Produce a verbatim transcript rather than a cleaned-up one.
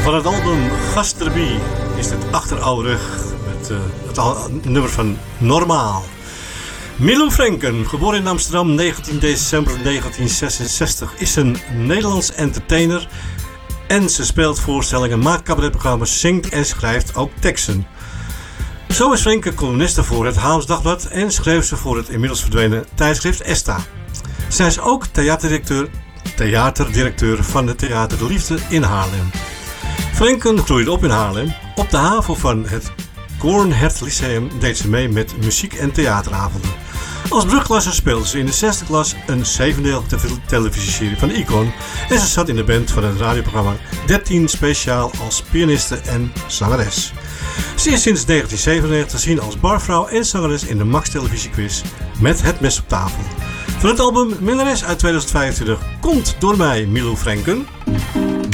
Van het album Gasterbie is het achterouderig met uh, het al- nummer van Normaal. Milou Frenken, geboren in Amsterdam negentien december negentien zesenzestig, is een Nederlands entertainer en ze speelt voorstellingen, maakt cabaretprogramma's, zingt en schrijft ook teksten. Zo is Frenken columniste voor het Haarlems Dagblad en schreef ze voor het inmiddels verdwenen tijdschrift ESTA. Zij is ook theaterdirecteur, theaterdirecteur van het Theater de Liefde in Haarlem. Frenken groeide op in Haarlem. Op de haven van het Koornhert Lyceum deed ze mee met muziek- en theateravonden. Als brugklasser speelde ze in de zesde klas een zevendelige televisieserie van de Icon en ze zat in de band van het radioprogramma dertien Speciaal als pianiste en zangeres. Ze is sinds negentien zevenennegentig te zien als barvrouw en zangeres in de Max Televisiequiz Met het mes op tafel. Van het album Minnares uit tweeduizend vijfentwintig komt door mij Milou Frenken.